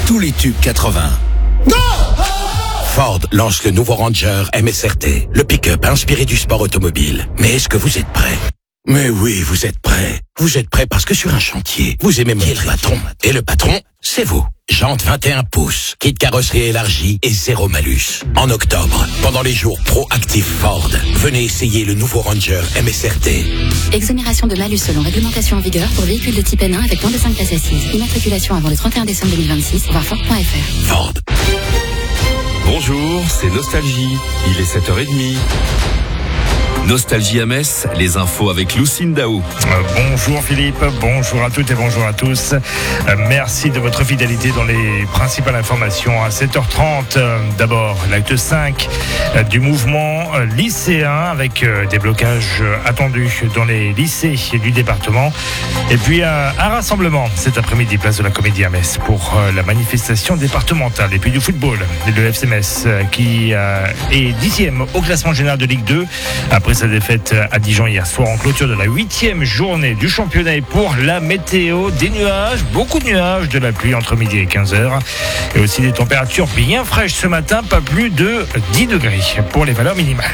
tous les tubes 80. Ford lance le nouveau Ranger MSRT, le pick-up inspiré du sport automobile. Mais est-ce que vous êtes prêts? Mais oui, vous êtes prêts. Vous êtes prêts parce que sur un chantier, vous aimez monter le patron. Et le patron, c'est vous. Jantes 21 pouces, kit carrosserie élargie et zéro malus. En octobre, pendant les jours Pro-Active Ford, venez essayer le nouveau Ranger MSRT. Exonération de malus selon réglementation en vigueur pour véhicules de type N1 avec moins de 5 places assises. Immatriculation avant le 31 décembre 2026, voir Ford.fr. Ford. Bonjour, c'est Nostalgie. Il est 7h30. Nostalgie à Metz, les infos avec Lucine Daou. Bonjour Philippe, bonjour à toutes et bonjour à tous. Merci de votre fidélité dans les principales informations à 7h30. D'abord, l'acte 5 du mouvement lycéen avec des blocages attendus dans les lycées du département. Et puis un rassemblement cet après-midi, place de la Comédie à Metz pour la manifestation départementale. Et puis du football, le FC Metz qui est 10e au classement général de Ligue 2 après sa défaite à Dijon hier soir en clôture de la 8e journée du championnat. Et pour la météo, des nuages, beaucoup de nuages, de la pluie entre midi et 15h et aussi des températures bien fraîches ce matin, pas plus de 10 degrés pour les valeurs minimales.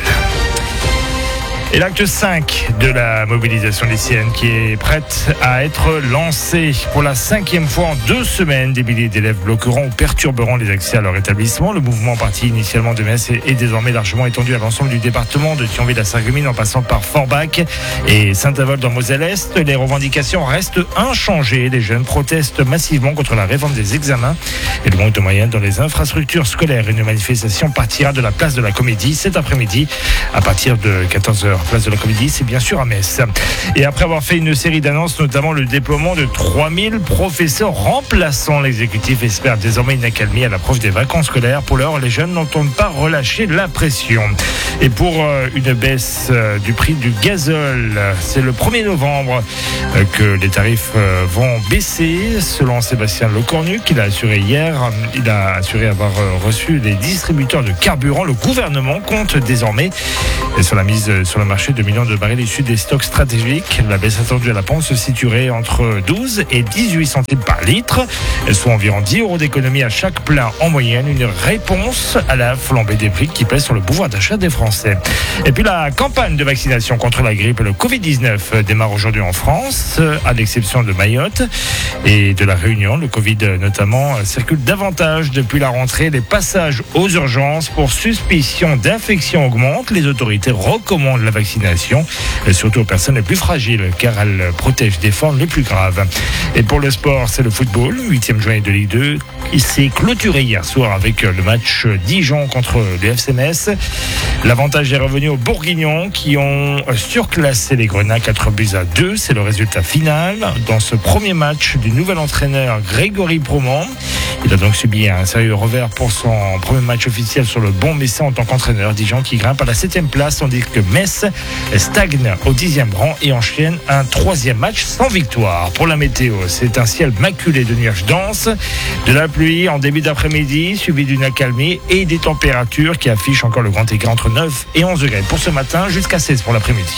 Et l'acte 5 de la mobilisation lycéenne qui est prête à être lancée pour la 5e fois en 2 semaines. Des milliers d'élèves bloqueront ou perturberont les accès à leur établissement. Le mouvement parti initialement de Metz est désormais largement étendu à l'ensemble du département, de Thionville à Sarreguemines en passant par Forbach et Saint-Avold dans Moselle-Est. Les revendications restent inchangées. Les jeunes protestent massivement contre la réforme des examens et le manque de moyens dans les infrastructures scolaires. Une manifestation partira de la place de la Comédie cet après-midi à partir de 14h. Place de la Comédie, c'est bien sûr à Metz. Et après avoir fait une série d'annonces, notamment le déploiement de 3000 professeurs remplaçants, l'exécutif espère désormais une accalmie à l'approche des vacances scolaires. Pour l'heure, les jeunes n'entendent pas relâcher la pression. Et pour une baisse du prix du gazole, c'est le 1er novembre que les tarifs vont baisser. Selon Sébastien Lecornu, qu'il a assuré hier, il a assuré avoir reçu des distributeurs de carburant. Le gouvernement compte désormais sur la mise sur le marché de millions de barils issus des stocks stratégiques. La baisse attendue à la pompe se situerait entre 12 et 18 centimes par litre, soit environ 10 € d'économie à chaque plein en moyenne. Une réponse à la flambée des prix qui pèse sur le pouvoir d'achat des Français. Et puis la campagne de vaccination contre la grippe et le Covid-19 démarre aujourd'hui en France, à l'exception de Mayotte et de la Réunion. Le Covid notamment circule davantage depuis la rentrée. Les passages aux urgences pour suspicion d'infection augmentent. Les autorités recommandent la vaccination, surtout aux personnes les plus fragiles, car elle protège des formes les plus graves. Et pour le sport, c'est le football. 8e journée de Ligue 2. Il s'est clôturé hier soir avec le match Dijon contre le FC Metz. L'avantage est revenu aux Bourguignons qui ont surclassé les Grenats 4-2. C'est le résultat final dans ce premier match du nouvel entraîneur Grégory Proman. Il a donc subi un sérieux revers pour son premier match officiel sur le banc messin en tant qu'entraîneur. Dijon qui grimpe à la 7e place, tandis que Metz stagne au 10e rang et enchaîne un 3e match sans victoire. Pour la météo, c'est un ciel maculé de nuages denses, de la pluie en début d'après-midi, suivi d'une accalmie et des températures qui affichent encore le grand écart entre 9 et 11 degrés pour ce matin, jusqu'à 16 pour l'après-midi.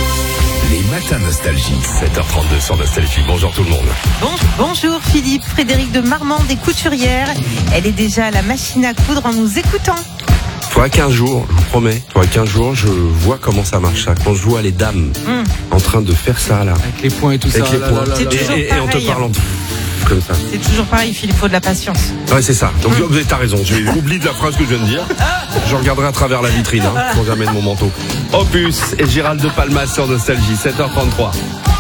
Les matins Nostalgie, 7h32 sur Nostalgie. Bonjour tout le monde. Bonjour Philippe, Frédéric de Marmande des Couturières. Elle est déjà à la machine à coudre en nous écoutant. Toi, 15 jours, je vous promets, 15 jours, je vois comment ça marche ça. Quand je vois les dames en train de faire ça là. Avec les points et tout ça. Avec les points. Et en te parlant comme ça. C'est toujours pareil, Philippe, il faut de la patience. Ouais, c'est ça. Donc t'as raison, j'oublie de la phrase que je viens de dire. Je regarderai à travers la vitrine quand j'amène mon manteau. Opus et Gérald de Palmas sur Nostalgie, 7h33.